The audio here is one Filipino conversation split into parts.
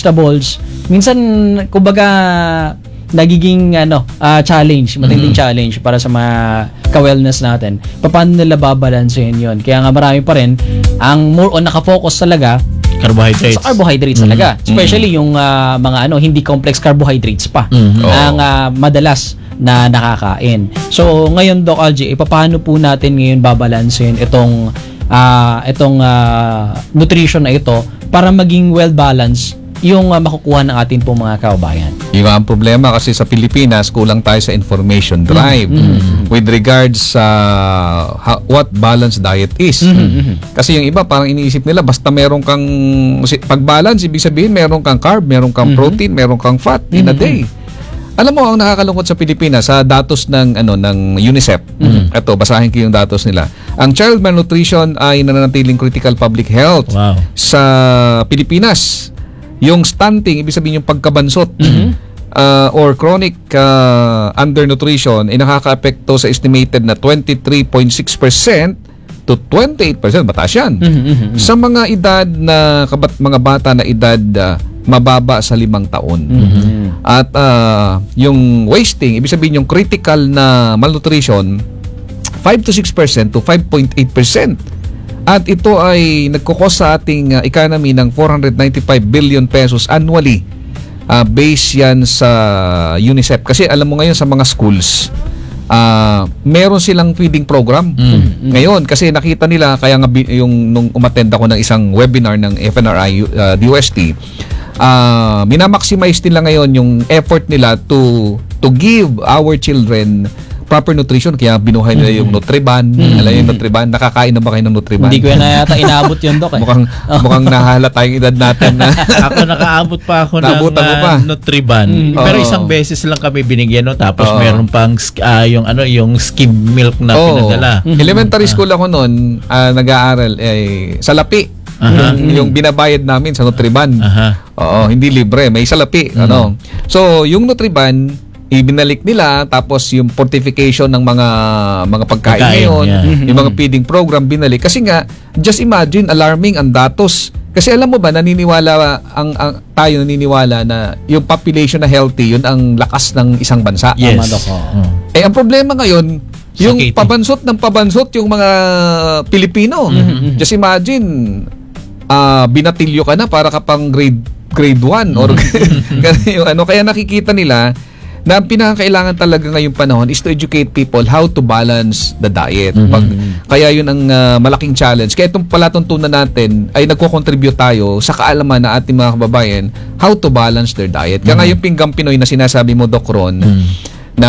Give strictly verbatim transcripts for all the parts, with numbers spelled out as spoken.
vegetables. Minsan, kumbaga, nagiging ano, uh, challenge, matinding mm-hmm. challenge para sa mga ka-wellness natin. Paano nila babalansehin yun? Kaya nga marami pa rin, ang more on nakafocus talaga carbohydrates. Sa carbohydrates mm-hmm. talaga. Especially mm-hmm. yung uh, mga ano, hindi complex carbohydrates pa. Mm-hmm. Ang uh, madalas na nakakain. So, ngayon, Doc Algie, eh, paano po natin ngayon babalansehin itong uh, itong uh, nutrition na ito para maging well-balanced yung uh, makukuha ng atin pong mga kababayan? Yung ang problema kasi sa Pilipinas, kulang tayo sa information drive mm-hmm. with regards sa uh, how, what balanced diet is. Mm-hmm. Kasi yung iba parang iniisip nila basta meron kang pag balance, ibig sabihin meron kang carb, meron kang mm-hmm. protein, meron kang fat in mm-hmm. a day. Alam mo, ang nakakalungkot sa Pilipinas, sa datos ng ano ng UNICEF. Mm-hmm. Ito, basahin ko yung datos nila. Ang child malnutrition ay nananatiling critical public health wow. sa Pilipinas. Yung stunting, ibig sabihin yung pagkabansot mm-hmm. uh, or chronic uh, undernutrition ay nakaka-apekto sa estimated na twenty-three point six percent to twenty-eight percent, mataas yan. Mm-hmm. Sa mga edad na kabat, mga bata na edad uh, mababa sa limang taon. Mm-hmm. At uh, yung wasting, ibig sabihin yung critical na malnutrition, five to six percent to five point eight percent. At ito ay nagkukos sa ating uh, economy ng four hundred ninety-five billion pesos annually. Uh, base yan sa UNICEF. Kasi alam mo ngayon sa mga schools, uh, meron silang feeding program. Mm-hmm. Ngayon, kasi nakita nila, kaya nga yung nung umattend ako ng isang webinar ng F N R I uh, D O S T, uh, minamaximize nila ngayon yung effort nila to to give our children proper nutrition, kaya binuhay nila yung Nutriban. Mm-hmm. Alam yung Nutriban, nakakain na ba kayo ng Nutriban? Hindi ko na yata inaabot yun, Dok. Eh. mukhang, oh. mukhang nahalata yung edad natin. Na ako nakaabot pa ako ng uh, Nutriban. Mm-hmm. Pero oh. isang beses lang kami binigyan, no? Tapos oh. meron pang uh, yung ano yung skim milk na oh. pinadala. Mm-hmm. Elementary school ako noon, uh, nag-aaral eh, salapi. Uh-huh. Yung, yung binabayad namin sa Nutriban. Uh-huh. Oo, hindi libre, may salapi. Mm-hmm. Ano? So, yung Nutriban, ibinalik nila, tapos yung fortification ng mga mga pagkain, pagkain ngayon, yeah. mm-hmm. yung mga feeding program binalik. Kasi nga, just imagine, alarming ang datos. Kasi alam mo ba, naniniwala, ang, ang tayo naniniwala na yung population na healthy, yun ang lakas ng isang bansa. Yes. Oh. Eh, ang problema ngayon, yung Sakiti. pabansot ng pabansot yung mga Pilipino. Mm-hmm. Just imagine, uh, binatilyo ka na para ka pang grade grade one or yung ano, kaya nakikita nila na ang pinakakailangan talaga ngayong panahon is to educate people how to balance the diet. Mm-hmm. Pag, kaya yun ang uh, malaking challenge. Kaya itong palatuntunan natin ay nagko-contribute tayo sa kaalaman na ating mga kababayan how to balance their diet. Kaya mm-hmm. nga yung pinggang Pinoy na sinasabi mo, Doc Ron, mm-hmm. na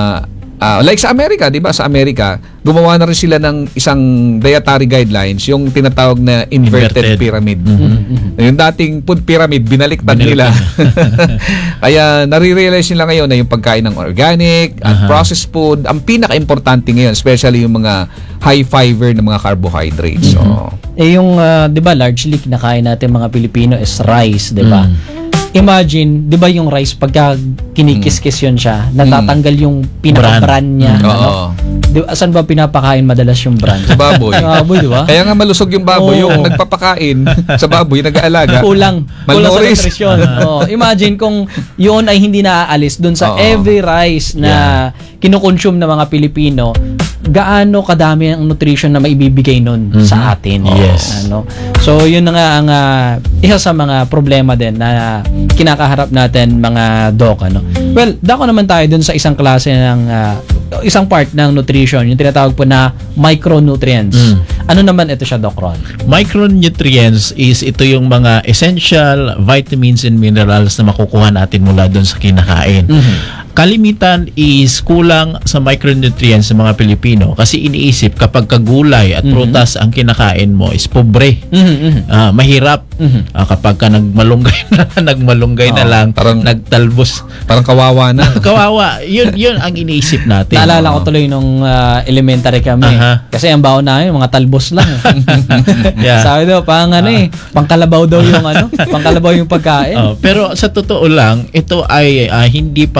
uh, like sa Amerika, di ba? Sa Amerika, gumawa na rin sila ng isang dietary guidelines, yung tinatawag na inverted, inverted. pyramid. Mm-hmm. Yung dating food pyramid, binaliktad nila. Kaya nare-realize nila ngayon na yung pagkain ng organic at uh-huh. processed food, ang pinaka-importante ngayon, especially yung mga high fiber na mga carbohydrates. Mm-hmm. So, eh yung, uh, di ba, largely kinakain natin mga Pilipino is rice, di ba? Mm. Imagine, 'di ba yung rice pagka kinikis-kis yun siya, natatanggal yung pinaka-bran niya. Mm. Ano? Oo. Di, saan ba pinapakain madalas yung bran? Sa baboy. baboy, di ba? Kaya nga malusog yung baboy, oh. yung nagpapakain sa baboy, nag-aalaga. Kulang. Kulang sa nutrisyon. Oh, imagine kung yun ay hindi naaalis dun sa Oo. every rice na yeah. kinukonsume ng mga Pilipino, gaano kadami ang nutrition na maibibigay nun mm-hmm. sa atin. Yes. Ano? So, yun na nga ang uh, isa sa mga problema din na kinakaharap natin mga doc. Ano? Well, dako naman tayo dun sa isang klase ng uh, isang part ng nutrition, yung tinatawag po na micronutrients. Mm. Ano naman ito siya, Doc Ron? Micronutrients is ito yung mga essential vitamins and minerals na makukuha natin mula dun sa kinakain. Mm-hmm. Kalimitan is kulang sa micronutrients sa mga Pilipino kasi iniisip kapag kagulay at mm-hmm. prutas ang kinakain mo is pobre. Mm-hmm. Uh, mahirap. Mm-hmm. Uh, kapag ka nagmalunggay na, nagmalunggay oh, na lang, parang, nagtalbos. Parang kawawa na. Kawawa. Yun, yun ang iniisip natin. Naalala ko tuloy nung uh, elementary kami. Uh-huh. Kasi ang baon namin, mga talbos lang. Yeah. Sabi daw, pang ano uh, eh, pangkalabaw daw yung ano, pangkalabaw yung pagkain. Uh, pero sa totoo lang, ito ay uh, hindi pagkain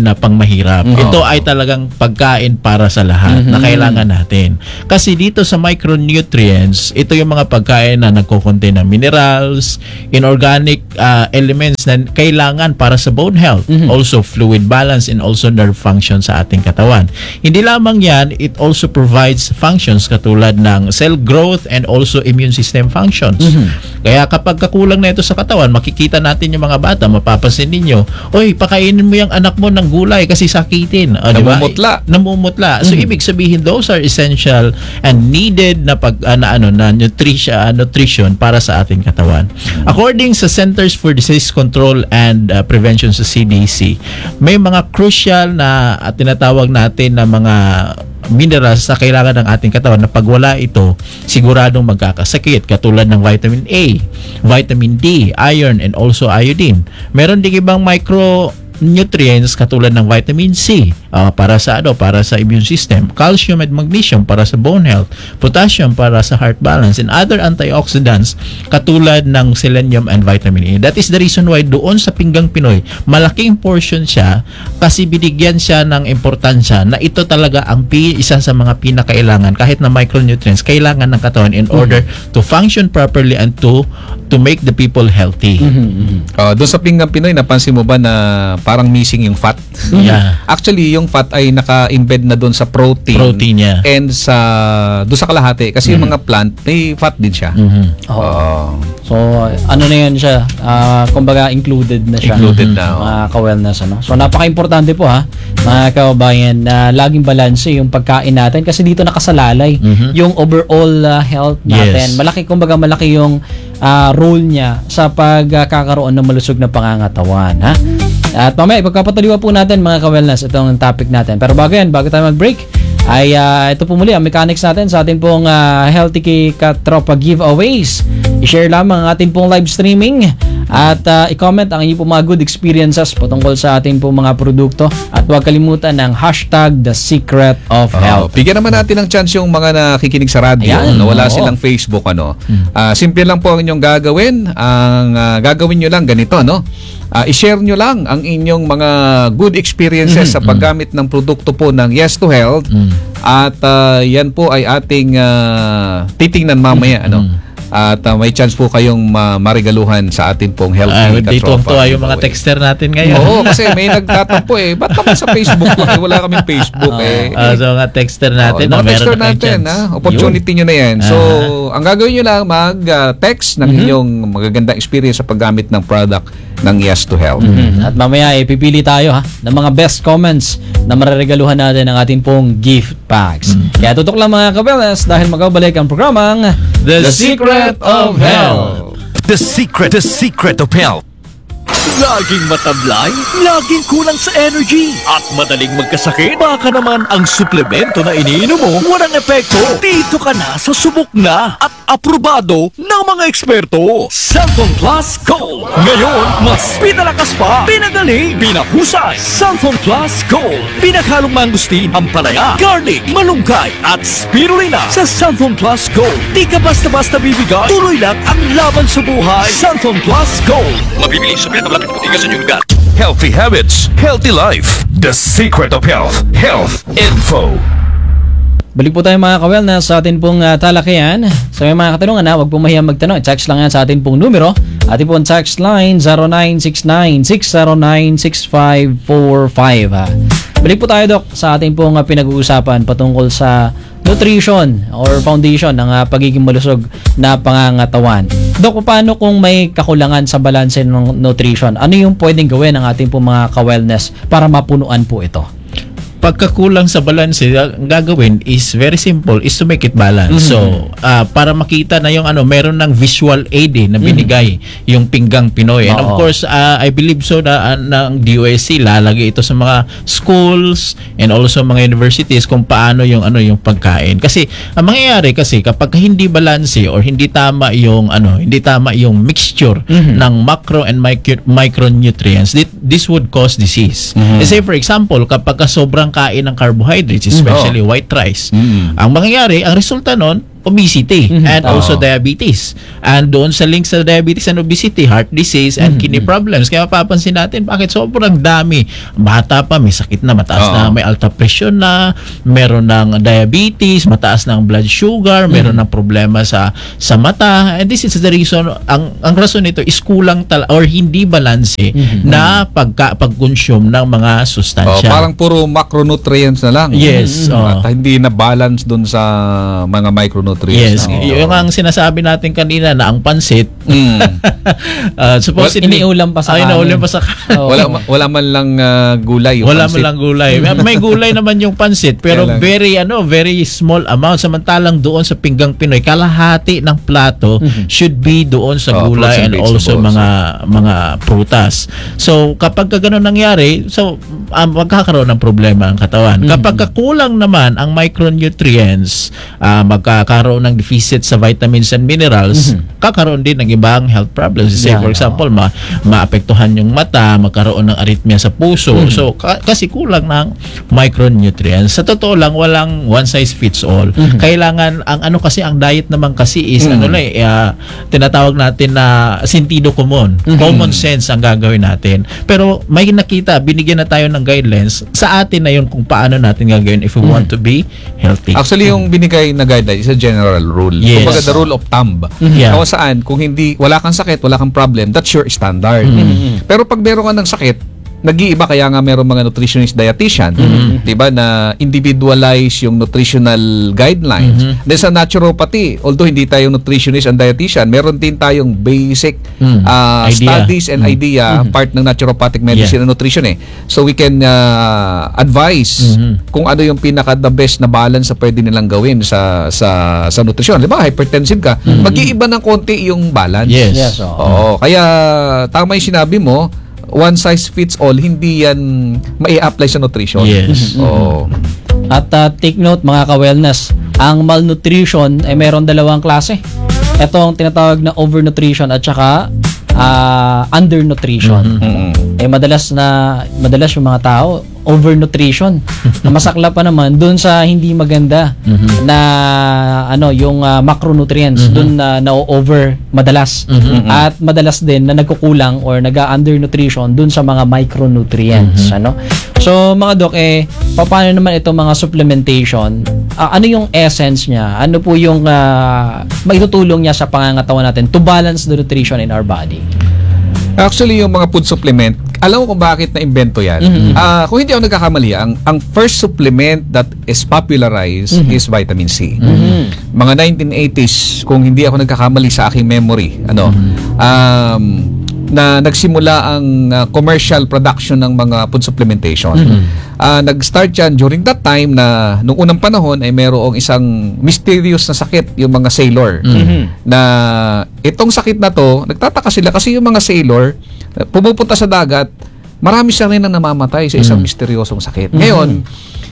na pangmahirap. Mm-hmm. Ito ay talagang pagkain para sa lahat mm-hmm. na kailangan natin. Kasi dito sa micronutrients, ito yung mga pagkain na nagko-contain ng minerals, inorganic uh, elements na kailangan para sa bone health, mm-hmm. also fluid balance and also nerve function sa ating katawan. Hindi lamang yan, it also provides functions katulad ng cell growth and also immune system functions. Mm-hmm. Kaya kapag kakulang na ito sa katawan, makikita natin yung mga bata, mapapansin ninyo, oy, pakainin mo yung anak mo ng gulay kasi sakitin. O, namumutla. Diba? Namumutla. So, mm-hmm. ibig sabihin, those are essential and needed na pag, uh, na, ano, na nutrition, uh, nutrition para sa ating katawan. Mm-hmm. According sa Centers for Disease Control and uh, Prevention sa C D C, may mga crucial na uh, tinatawag natin na mga minerals na kailangan ng ating katawan na pag wala ito, siguradong magkakasakit katulad ng vitamin A, vitamin D, iron, and also iodine. Meron din ibang micro nutrients katulad ng vitamin C uh, para sa ano para sa immune system, calcium and magnesium para sa bone health, potassium para sa heart balance, and other antioxidants katulad ng selenium and vitamin A. That is the reason why doon sa Pinggang Pinoy, malaking portion siya kasi binigyan siya ng importansya na ito talaga ang pi, isa sa mga pinakailangan kahit na micronutrients kailangan ng katawan in order mm-hmm. to function properly and to to make the people healthy. Mm-hmm. Uh, doon sa Pinggang Pinoy, napansin mo ba na parang missing yung fat? Yeah. Actually, yung fat ay naka-embed na doon sa protein. Protein, yeah. And sa doon sa kalahati. Kasi mm-hmm. yung mga plant, may fat din siya. Mm-hmm. Oh. Uh, so, ano na yun siya? Uh, kumbaga, included na siya. Included na. Oh. Mga ka-wellness. Ano? So, napaka-importante po ha, mga kababayan, na laging balanse yung pagkain natin kasi dito nakasalalay mm-hmm. yung overall uh, health natin. Yes. Malaki, kumbaga, malaki yung uh, role niya sa pagkakaroon ng malusog na pangangatawan. Ha? At mamaya, ipagpapataliwa po natin mga ka-wellness itong topic natin. Pero bago yan, bago tayo mag-break, ay uh, ito po muli ang mechanics natin sa ating pong uh, Healthy Katropa giveaways. I-share lamang ang ating pong live streaming at uh, i-comment ang inyong mga good experiences patungkol sa ating pong mga produkto at huwag kalimutan ng hashtag The Secret of oh, Health. Bigyan naman natin ng chance yung mga nakikinig sa radyo Ayan, na wala oo. silang Facebook. Ano. Hmm. Uh, simple lang po ang inyong gagawin. Ang uh, gagawin nyo lang ganito, no? Uh, i-share nyo lang ang inyong mga good experiences mm-hmm. sa paggamit ng produkto po ng Yes to Health mm-hmm. at uh, yan po ay ating uh, titingnan mamaya mm-hmm. ano at uh, may chance po kayong ma- marigaluhan sa ating pong Healthy uh, Katropa. Dito tuwa yung mga texter natin ngayon. Oo, kasi may nagtatampo eh. Ba't naman sa Facebook lang? Eh, wala kaming Facebook oh, eh. Uh, so mga texter natin. Oh, mga no, texter natin. Ha? Opportunity yun. Nyo na yan. So, uh-huh. ang gagawin nyo lang, mag-text uh, ng mm-hmm. inyong magagandang experience sa paggamit ng product ng Yes to Health. Mm-hmm. At mamaya, ipipili tayo ha ng mga best comments na mariregaluhan natin ng ating pong gift packs. Mm-hmm. Kaya tutok lang mga ka-wellness dahil magkabalik ang programang The, The Secret of Health. The Secret, The Secret of Health. Laging matablay, laging kulang sa energy, at madaling magkasakit. Baka naman ang suplemento na iniinom mo walang epekto. Dito ka na sa subok na at aprobado ng mga eksperto. Cellphone Plus Gold. Ngayon, mas pinalakas pa, pinagaling, pinahusay. Cellphone Plus Gold. Pinaghalong mangustin, ampalaya, garlic, malunggay, at spirulina. Sa Cellphone Plus Gold, di ka basta-basta bibigay. Tuloy lang ang laban sa buhay. Cellphone Plus Gold. Mabibili sa pinatablak at puti ka sa inyong lugar. Healthy habits, healthy life. The Secret of Health. Health Info. Balik po tayo mga ka-wellness sa atin pong uh, talakayan. Sa so, mga katanungan na, huwag pong mahiyang magtanong. Text lang yan sa atin pong numero. Atin pong text line zero nine six nine six zero nine six five four five. Ha. Balik po tayo, Doc, sa atin pong uh, pinag-uusapan patungkol sa nutrition or foundation ng uh, pagiging malusog na pangangatawan. Dok, paano kung may kakulangan sa balanse ng nutrition? Ano yung pwedeng gawin ng ating pong mga ka-wellness para mapunuan po ito? Pagkakulang sa balance, ang gagawin is very simple, is to make it balance. Mm-hmm. So, uh, para makita na yung ano, meron ng visual aid eh, na binigay mm-hmm. yung Pinggang Pinoy. And of course, uh, I believe so na uh, ng D O S C lalagay ito sa mga schools and also mga universities kung paano yung ano yung pagkain. Kasi ang mangyayari kasi kapag hindi balance or hindi tama yung ano, hindi tama yung mixture mm-hmm. ng macro and micro micronutrients, this, this would cause disease. Mm-hmm. Say for example, kapag sobrang kain ng carbohydrates, especially mm, oh. white rice. Mm. Ang mangyayari, ang resulta nun, obesity Mhm. and Oo. also diabetes. And doon sa link sa diabetes and obesity, heart disease and kidney problems. Kaya mapapansin natin bakit sobrang dami. Bata pa, may sakit na, mataas Oo. na, may alta pressure na, meron ng diabetes, mataas ng blood sugar, meron ng problema sa sa mata. And this is the reason, ang ang rason nito is kulang tal or hindi balanse na pagka pag-consume ng mga Oh, sustansya. parang puro macronutrients na lang. Yes, oo. At hindi na balance dun sa mga micronutrients. Yes, Oo. yung ang sinasabi natin kanina na ang pansit, Mm. uh, supposedly, iniulam pa sa Ay, kanin. iniulam pa sa kanin. Oo. Wala ma- wala man lang ah, gulay yung Wala pansit. man lang gulay. May, may gulay naman yung pansit, pero Kaya lang. very ano, very small amount. Samantalang doon sa pinggang Pinoy, kalahati ng plato should be doon sa Oh, fruits gulay and and also vegetables. mga mga prutas. So kapag ka ganun nangyari, so um, magkakaroon ng problema ang katawan. Kapag ka kulang naman ang micronutrients, uh, magkakaroon ng deficit sa vitamins and minerals, kakaroon din ng ibang health problems. Say Yeah. for example, ma maapektuhan yung mata, magkaroon ng arrhythmia sa puso. So ka- kasi kulang ng micronutrients. Sa totoo lang, walang one size fits all. Kailangan ang ano kasi ang diet naman kasi is ano lang eh, ah, tinatawag natin na sentido común. Common sense ang gagawin natin. Pero may nakita, binigyan na tayo ng guidelines. Sa atin na yun kung paano natin gagawin if we want to be healthy. Actually, yung binigay na guideline is a general rule. Yes. Kumbaga, the rule of thumb. Yeah. Kung saan, kung hindi, wala kang sakit, wala kang problem, that's your standard. Pero pag meron ka ng sakit, nag-iiba, kaya nga meron mga nutritionist dietitian, 'di ba, na individualize yung nutritional guidelines. Then sa naturopathy, although hindi tayo nutritionist and dietitian, meron din tayong basic Mm. uh, Idea. studies and idea, part ng naturopathic medicine and nutrition eh. So we can uh, advise kung ano yung pinaka the best na balance na pwede nilang gawin sa sa sa nutrition. 'Di ba? Hypertensive ka, mag-iiba ng konti yung balance. Yes. Yes, oo. Oo, kaya tama yung sinabi mo, one size fits all, hindi yan mai-apply sa nutrition. Yes. Oo. At uh, take note mga ka-wellness, ang malnutrition ay meron dalawang klase. Ito ang tinatawag na overnutrition at saka uh, undernutrition. Mm-mm. Eh madalas na madalas yung mga tao overnutrition. Na masakla pa naman doon sa hindi maganda na ano yung uh, macronutrients doon na na-over madalas. At madalas din na nagkukulang or nag-undernutrition doon sa mga micronutrients, ano? So mga doc, eh paano naman itong mga supplementation? Ah, ano yung essence niya? Ano po yung uh, maitutulong niya sa pangangatawan natin to balance the nutrition in our body? Actually, yung mga food supplement, alam mo kung bakit na-invento yan? Ah, kung hindi ako nagkakamali, ang, ang first supplement that is popularized is vitamin C. Mga nineteen eighties, kung hindi ako nagkakamali sa aking memory, ano, um, na nagsimula ang uh, commercial production ng mga food supplementation. Ah, nag-start yan during that time na nung unang panahon ay mayroong isang mysterious na sakit, yung mga sailor. Na itong sakit na to, nagtataka sila kasi yung mga sailor pumupunta sa dagat, marami siya rin ang namamatay sa isang misteryosong sakit. Ngayon,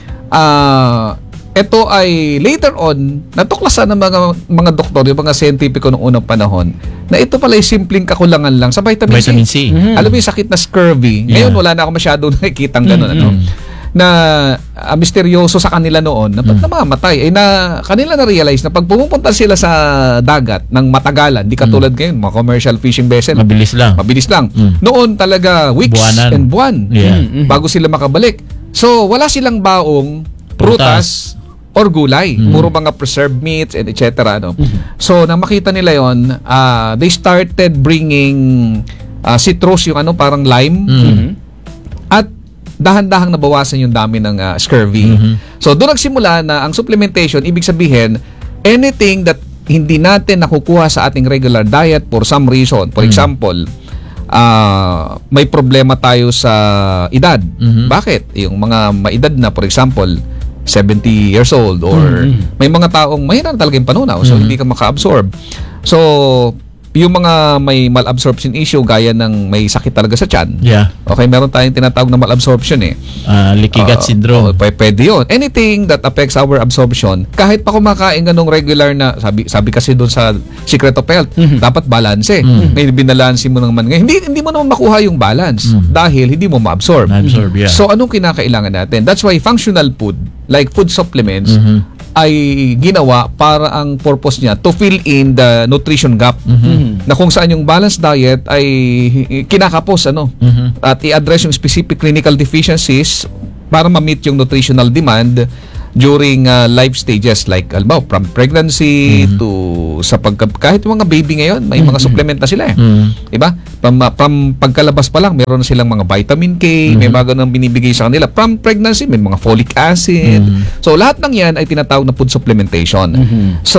ah ito ay later on natuklasan ng mga mga doktor, yung mga scientifico noong unang panahon, na ito pala ay simpleng kakulangan lang sa vitamin, Vitamin C. C. Alam mo yung sakit na scurvy. Ngayon Yeah. wala na ako masyadong nakikitang ganun, ano, na ah, misteryoso sa kanila noon na ba't namamatay. Eh na kanila na-realize na pag pumupunta sila sa dagat ng matagalan, di katulad ngayon, mga commercial fishing vessel, Mabilis lang. mabilis lang. Mm. Noon talaga weeks Buwanan. and buwan Yeah. bago sila makabalik. So wala silang baong prutas, or gulay, puro mga preserved meats and et cetera. No? So nang makita nila yon, ah, they started bringing ah, citrus, yung ano parang lime, at dahan-dahang nabawasan yung dami ng ah, scurvy. So doon nagsimula na ang supplementation, ibig sabihin anything that hindi natin nakukuha sa ating regular diet for some reason. For example, ah may problema tayo sa edad. Bakit? Yung mga maedad na, for example, seventy years old, or may mga taong mahina na talaga yung panunaw, so hindi ka maka-absorb. So yung mga may malabsorption issue, gaya ng may sakit talaga sa tiyan. Yeah. Okay, meron tayong tinatawag na malabsorption eh. Uh, leaky gut Oo, syndrome. oo, p- pwede yun. Anything that affects our absorption, kahit pa kumakain ka nung regular na, sabi sabi kasi doon sa Secret of Health, dapat balance eh. Ngayon, binalansin mo naman. Ngayon, hindi, hindi mo naman makuha yung balance dahil hindi mo ma-absorb. Na-absorb, yeah. So, anong kinakailangan natin? That's why functional food, like food supplements, ay ginawa para ang purpose niya to fill in the nutrition gap. Mhm. Na kung saan yung balanced diet ay kinakapos ano Mhm. at i-address yung specific clinical deficiencies para ma-meet yung nutritional demand during uh, life stages like albaw from pregnancy Mhm. to sa pagka kahit yung mga baby ngayon may mga supplement na sila eh. Mhm. Diba? From, uh, from pagkalabas pa lang, meron na silang mga vitamin K, may mga ganun binibigay sa kanila. From pregnancy, may mga folic acid. Mhm. So, lahat ng yan ay tinatawag na food supplementation. So,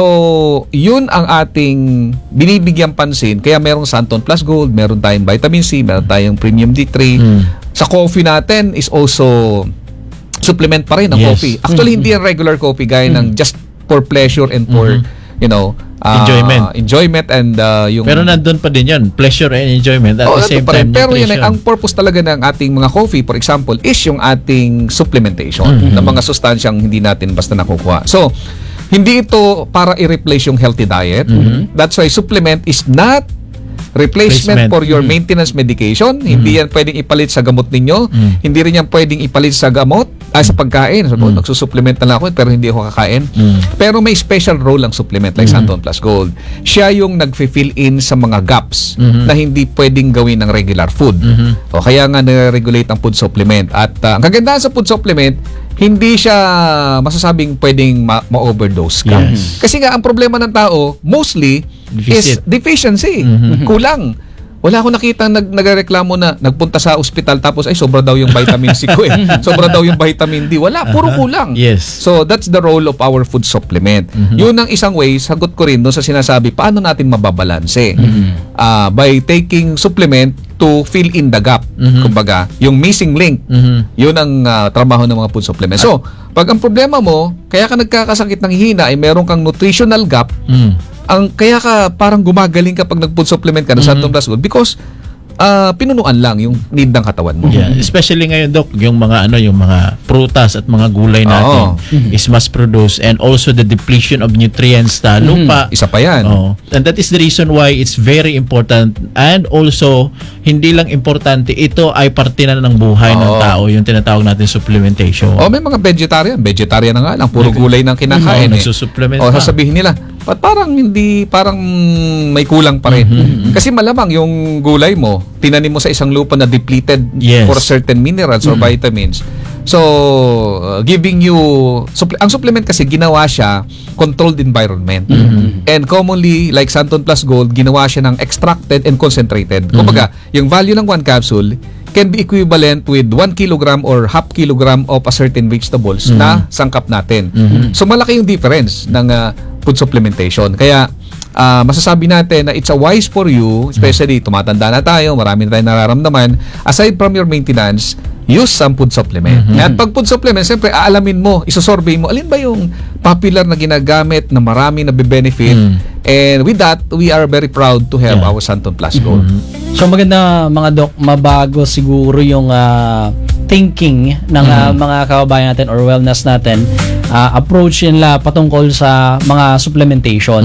yun ang ating binibigyang pansin. Kaya merong Santon Plus Gold, meron tayong vitamin C, meron tayong Premium D three. Mhm. Sa coffee natin is also supplement pa rin ang Yes. coffee. Actually, hindi yung regular coffee gaya ng just for pleasure and for, you know, uh, Enjoyment. enjoyment and uh, yung Pero nandun pa din yun, pleasure and enjoyment at Oo, the nandun same pa rin. time Pero yun, nutrition. ay, ang purpose talaga ng ating mga coffee, for example, is yung ating supplementation ng mga sustansyang hindi natin basta nakukuha. So, hindi ito para i-replace yung healthy diet. That's why supplement is not replacement Replacement. for your maintenance medication. Hindi yan pwedeng ipalit sa gamot ninyo. Hindi rin yan pwedeng ipalit sa gamot, ah, sa pagkain. So, nagsusupplement na lang ako pero hindi ako kakain. Pero may special role ang supplement like Santon Plus Gold. Siya yung nag-fill in sa mga gaps na hindi pwedeng gawin ng regular food. O kaya nga nare-regulate ang food supplement. At uh, ang kagandahan sa food supplement, hindi siya masasabing pwedeng ma- ma-overdose ka. Yes. Kasi nga ang problema ng tao mostly is Deficit. deficiency. Kulang. Wala akong nakita nag nagreklamo na nagpunta sa ospital tapos ay sobra daw yung vitamin C ko eh. Sobra daw yung vitamin D. Wala, puro kulang. Yes. So that's the role of our food supplement. Yun ang isang way, sagot ko rin doon sa sinasabi, paano natin mababalanse? Ah, by taking supplement to fill in the gap. Kumbaga, yung missing link. Mhm. Yun ang ah, trabaho ng mga food supplement. So, pag ang problema mo, kaya ka nagkakasakit ng hina ay meron kang nutritional gap, Mhm. ang kaya ka parang gumagaling kapag nag-food supplement ka ng Santon Plus Gold because ah, pinunuan lang yung need ng katawan mo. Yeah, especially ngayon, Doc, yung mga ano, yung mga prutas at mga gulay natin is mass produced and also the depletion of nutrients sa lupa. Isa pa yan. Oh. And that is the reason why it's very important and also hindi lang importante, ito ay parte na ng buhay ng Oo. tao, yung tinatawag natin supplementation. O may mga vegetarian, vegetarian na nga lang, puro gulay nang kinakain eh. Oo, nagsusupplement O pa. sasabihin nila, ba't parang hindi, parang may kulang pa rin. Kasi malamang yung gulay mo, tinanim mo sa isang lupa na depleted Yes. for certain minerals or vitamins. So, uh, giving you, supple- ang supplement kasi ginawa siya controlled environment. And commonly, like Santon Plus Gold, ginawa siya ng extracted and concentrated. Kumbaga, yung value ng one capsule can be equivalent with one kilogram or half kilogram of a certain vegetables na sangkap natin. So, malaki yung difference ng uh, food supplementation. Kaya, ah, masasabi natin na it's a wise for you, especially tumatanda na tayo, marami na tayong nararamdaman, aside from your maintenance, use some food supplement. At pag food supplement, siyempre, aalamin mo, isosurvey mo, alin ba yung popular na ginagamit na marami na be-benefit. And with that, we are very proud to have Yeah. our Santon Plus Gold. So maganda mga dok, mabago siguro yung ah, thinking ng ah, mga kababayan natin or wellness natin, ah, approach nila patungkol sa mga supplementation.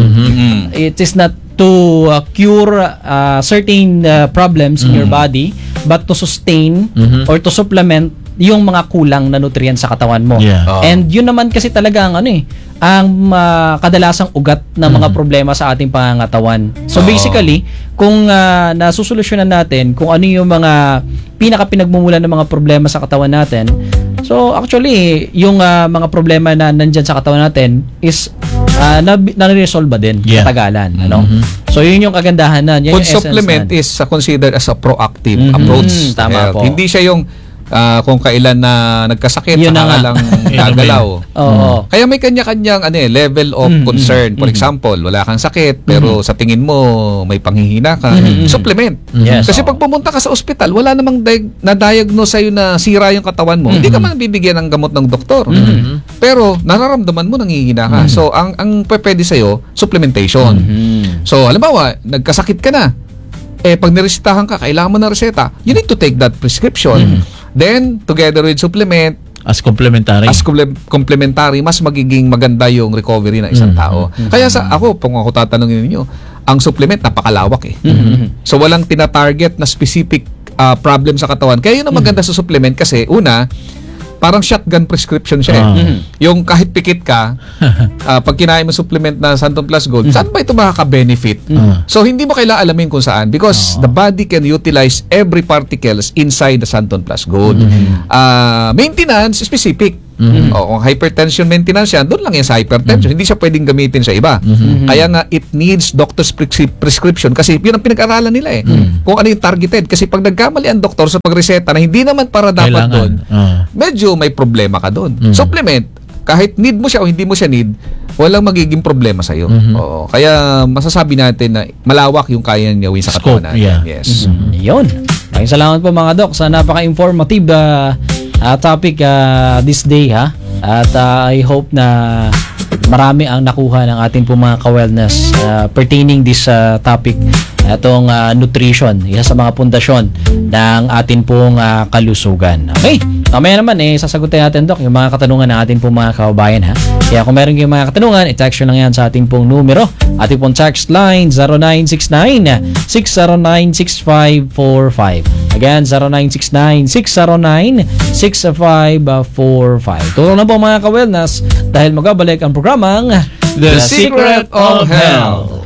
It is not to uh, cure uh, certain uh, problems in your body but to sustain or to supplement yung mga kulang na nutrients sa katawan mo. Yeah. Oo. And yun naman kasi talaga ang ano eh, ang uh, kadalasang ugat ng mga problema sa ating pangangatawan. So Oo. basically, kung uh, nasusolusyonan natin kung ano yung mga pinaka pinagmumulan ng mga problema sa katawan natin, so actually, yung uh, mga problema na nandyan sa katawan natin is uh, na, na-resolve din Yeah. katagalan. Ano? So yun yung kagandahan na. Yan Food yung essence supplement nan. is uh, considered as a proactive Mhm. approach to Tama health. po. Hindi siya yung ah, kung kailan na nagkasakit, Yun na saka nga. lang gagalaw. Oo. Kaya may kanya-kanyang ano eh, level of Mm, concern. For example, wala kang sakit pero sa tingin mo may panghihina ka, supplement. Yes. Kasi pag pumunta ka sa ospital, wala namang di- na-diagnose sa'yo na sira yung katawan mo. Hindi ka man bibigyan ng gamot ng doktor. Pero nararamdaman mo nanghihina ka. So ang ang pwede sa'yo, supplementation. So halimbawa, nagkasakit ka na. Eh pag niresetahan ka, kailangan mo ng reseta. You need to take that prescription. Then together with supplement, As complementary. as comple- complementary, mas magiging maganda yung recovery ng isang tao. Kaya sa ako, kung ako tatanungin ninyo, ang supplement napakalawak eh. So walang tina-target na specific ah, problem sa katawan. Kaya yun ang maganda sa supplement kasi una, parang shotgun prescription siya eh. Ah. Yung kahit pikit ka, ah, pag kinain mo supplement na Santon Plus Gold, saan ba ito makaka-benefit? Ah. So, hindi mo kailangan alamin kung saan because the body can utilize every particles inside the Santon Plus Gold. Ah, maintenance, specific. Mhm. O, kung hypertension maintenance yan, doon lang yan sa hypertension. Hindi siya pwedeng gamitin sa iba. Kaya nga, it needs doctor's prescri- prescription kasi yun ang pinag-aralan nila eh. Kung ano yung targeted. Kasi pag nagkamali ang doktor sa pagreseta na hindi naman para dapat Kailangan. doon, Ah. medyo may problema ka doon. Mhm. Supplement, kahit need mo siya o hindi mo siya need, walang magiging problema sa'yo. Mhm. Oo. Kaya masasabi natin na malawak yung kaya niya gawin sa Scope, katawan natin. yeah. Yes. Mm, Yun. Maraming salamat po mga Dok sa napaka-informative uh, uh, topic uh, this day ha. At uh, I hope na marami ang nakuha ng ating po mga ka-wellness uh, pertaining this uh, topic, itong uh, nutrition, isa sa mga pundasyon ng atin pong uh, kalusugan. Okay, mamaya naman eh, sasagutin natin Dok yung mga katanungan ng ating pong mga kababayan ha. Kaya kung meron kayong mga katanungan, i-text nyo lang yan sa ating pong numero, ating pong text line zero nine six nine, six zero nine, six five four five. Again, zero nine six nine, six zero nine, six five four five. Tulong na po mga ka-wellness dahil magbabalik ang programang The Secret of Health.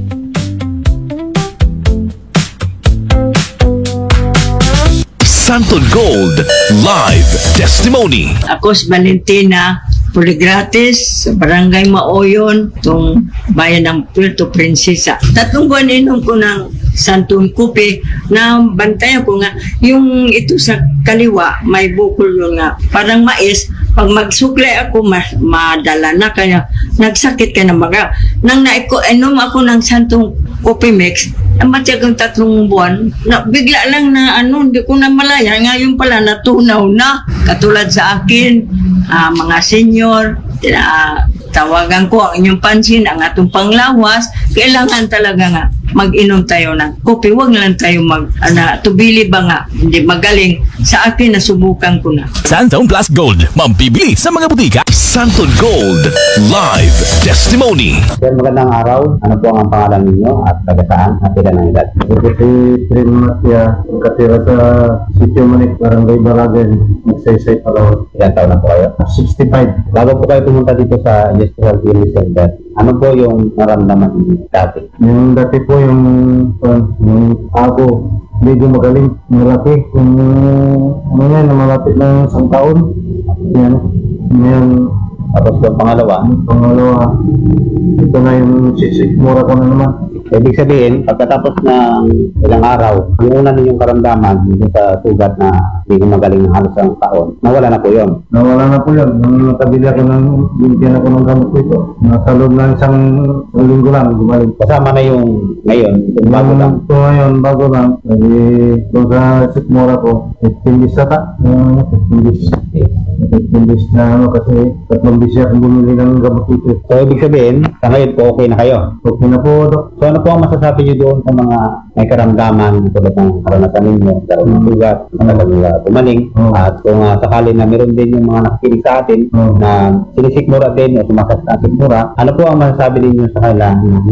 Santon Gold Live Testimony. Ako si Valentina Poligratis sa Barangay Maoyon, itong bayan ng Puerto Princesa. Tatlong buwan inom ko ng Santon Kupe na bantayan ko nga yung ito sa kaliwa may bukol yun nga parang mais. Pag magsuklay ako mas madala na kaya nagsakit ka na maga. Nang naiko inom ako ng Santon Kupe Mix, namatay akong tatlong buwan, na, bigla lang na ano, hindi ko na malaya. Ngayon pala natunaw na katulad sa akin, ah, mga senior, uh, tawagan ko ang inyong pansin, ang atong panglawas, kailangan talaga nga mag-inom tayo ng kopi. Huwag lang tayo mag, ana, tubili ba nga, hindi magaling. Sa akin, nasubukan ko na. Santon Plus Gold, mambibili sa mga butika. Santon Gold Live Testimony. Sir, magandang araw. Ano po ang pangalan ninyo at taga saan at ilan ang edad? Ako si Trin Matya, katira sa Sitio Manik, Barangay Balagan, Magsaysay, Palawan. Ilan taon na po kayo? sixty-five. Bago po kayo pumunta dito sa Industrial Healing Center, ano po yung naramdaman ninyo dati? Yung dati po yung, uh, yung ako, medyo magaling, malaki. Yung, ano yan, na malapit ng isang taon. Yan. Yan. Tapos yung pangalawa, Ang pangalawa, ito na yung sisikmura ko na naman. ibig sabihin, pagkatapos ng ilang araw, yung una ninyong karamdaman dito sa sugat na hindi ko magaling ng halos ang taon, nawala na po yun. Nawala na po yan. Nung nakabili ako ng, binigyan ako ng gamot ko ito. Nasa loob ng isang linggo lang, gumaling. Kasama na yung ngayon, yung bago lang. Ito ngayon, bago lang. Kasi doon sa sikmura ko, fifteen days ata. Uh, fifteen days. fifteen days na ano kasi tatlong days akong bumili ng gamot ito. So, ibig sabihin, sa ngayon po okay na kayo. Okay na po, Dok. So, ano po ang masasabi niyo doon sa mga may karamdaman tulad ng karanasan ninyo, karoon ng sugat, matagal nila tumaling, Oh. at kung uh, sakali na meron din yung mga nakikinig sa atin Oh. na sinisikmura din o sumakit na sikmura, ano po ang masasabi ninyo sa kanila na